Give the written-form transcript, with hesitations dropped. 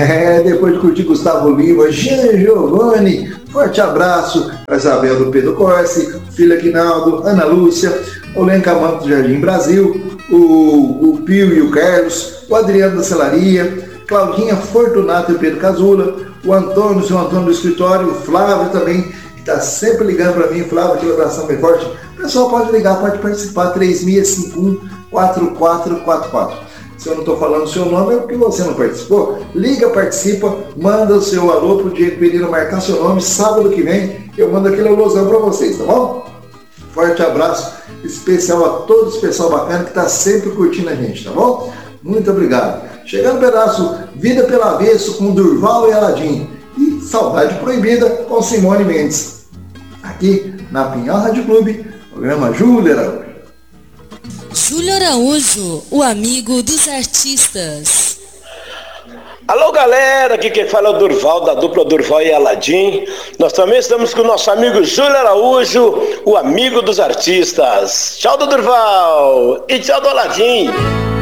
Depois de curtir Gustavo Lima, Jean Giovanni, forte abraço para Isabel do Pedro Corsi, filha Quinaldo, Ana Lúcia, o Lenca Manto do Jardim Brasil, o Pio e o Carlos, o Adriano da Celaria, Claudinha Fortunato e o Pedro Casula, o Antônio, seu Antônio do escritório, o Flávio também, que está sempre ligando para mim, Flávio, aquele abração bem forte. O pessoal pode ligar, pode participar, 3651-4444. Se eu não estou falando o seu nome, é porque você não participou. Liga, participa, manda o seu alô pro Diego Pereira marcar seu nome. Sábado que vem eu mando aquele alôzão para vocês, tá bom? Forte abraço especial a todo esse pessoal bacana que está sempre curtindo a gente, tá bom? Muito obrigado. Chegando no pedaço Vida pelo Avesso com Durval e Aladim. E Saudade Proibida com Simone Mendes. Aqui na Pinhal Rádio Clube, programa Júlio Araújo. Júlio Araújo, o amigo dos artistas. Alô galera, aqui quem fala é o Durval, da dupla Durval e Aladim. Nós também estamos com o nosso amigo Júlio Araújo, o amigo dos artistas. Tchau do Durval e tchau do Aladim.